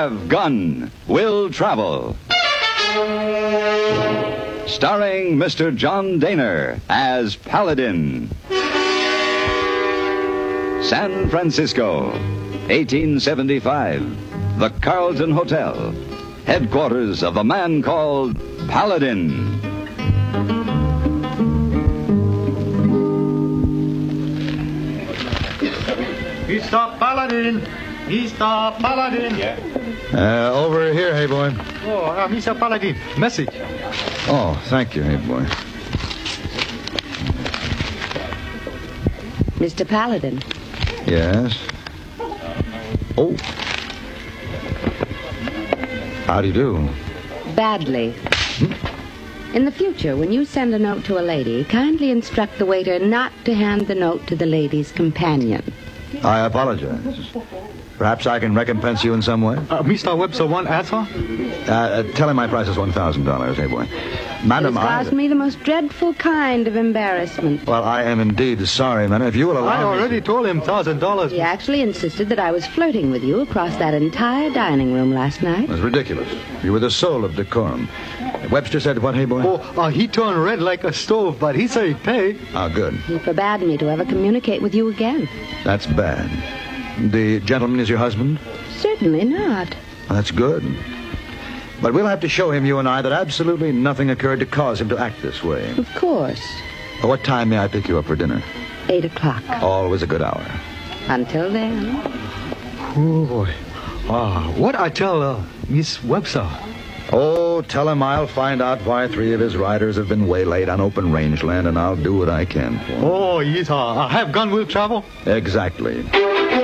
Have Gun Will Travel. Starring Mr. John Daner as Paladin. San Francisco, 1875. The Carlton Hotel, headquarters of the man called Paladin. Mr. Paladin! Mr. Paladin! Yeah. Over here, hey boy. Oh, Mr. Paladin, message. Oh, thank you, hey boy. Mr. Paladin. Yes. Oh. How do you do? Badly. In the future, when you send a note to a lady, kindly instruct the waiter not to hand the note to the lady's companion. I apologize. Perhaps I can recompense you in some way? Mr. Webster, one answer? Tell him my price is $1,000, hey boy. Madam, It has caused me the most dreadful kind of embarrassment. Well, I am indeed sorry, madam. If you will allow I already me... told him $1,000. He actually insisted that I was flirting with you across that entire dining room last night. It was ridiculous. You were the soul of decorum. Webster said what, hey boy? He turned red like a stove, but he said he'd pay. Ah, good. He forbade me to ever communicate with you again. That's bad. The gentleman is your husband? Certainly not. Well, that's good. But we'll have to show him, you and I, that absolutely nothing occurred to cause him to act this way. Of course. What time may I pick you up for dinner? 8 o'clock. Always a good hour. Until then. Oh, boy. What I tell Miss Webster? Oh, tell him I'll find out why 3 of his riders have been waylaid on open rangeland, and I'll do what I can for him. Oh, yes, Have Gun Will Travel? Exactly.